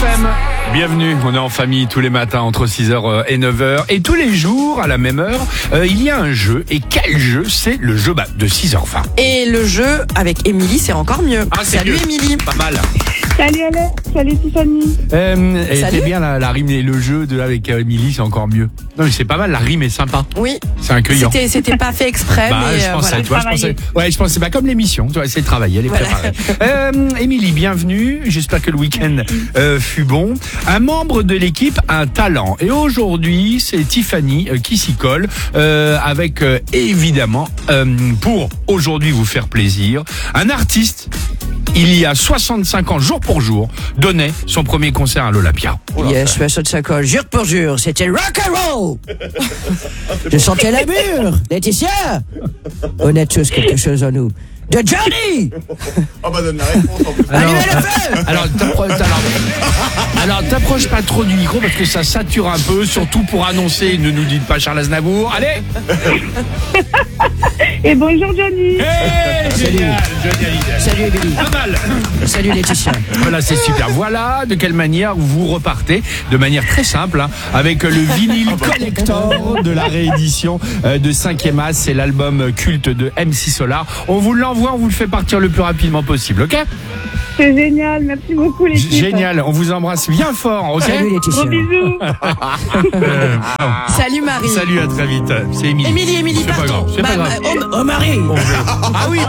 FM. Bienvenue, on est en famille tous les matins entre 6h et 9h. Et tous les jours, à la même heure, il y a un jeu. Et quel jeu? C'est le jeu de 6h20. Et le jeu avec Émilie, c'est encore mieux. Salut Émilie. Pas mal. Salut Alex, salut Tiffany. C'est bien la rime et le jeu avec Émilie, c'est encore mieux. Non mais c'est pas mal, la rime est sympa. Oui. C'est accueillant. C'était pas fait exprès, mais je pensais, voilà. je pensais pas comme l'émission, tu vois, c'est le travail, elle est préparée. Émilie, bienvenue. J'espère que le week-end fut bon. Un membre de l'équipe a un talent. Et aujourd'hui, c'est Tiffany qui s'y colle avec évidemment, pour aujourd'hui vous faire plaisir, un artiste. Il y a 65 ans, jour pour jour, donnait son premier concert à l'Olympia. Yes, 65 ans, jour pour jour, c'était rock and roll. Je sentais la mûre. Laetitia, on a tous quelque chose en nous. De Johnny. Donne la réponse en plus. Allumez le feu. Alors, t'approches pas trop du micro parce que ça sature un peu, surtout pour annoncer, ne nous dites pas Charles Aznavour. Allez. Et bonjour Johnny. Génial, Salut Émilie. pas mal. Salut Laetitia. Voilà, c'est super. Voilà de quelle manière vous repartez, de manière très simple, avec le vinyle collector de la réédition de 5e As. C'est l'album culte de MC Solar. On vous l'envoie, on vous le fait partir le plus rapidement possible, ok? C'est génial, merci beaucoup les filles. Génial, on vous embrasse bien fort, ok? Salut Laetitia. Gros bisous. Salut Marie. Salut, à très vite. C'est Émilie. Émilie, C'est pas pardon. grave, c'est pas grave. Oh Marie. Ah oui,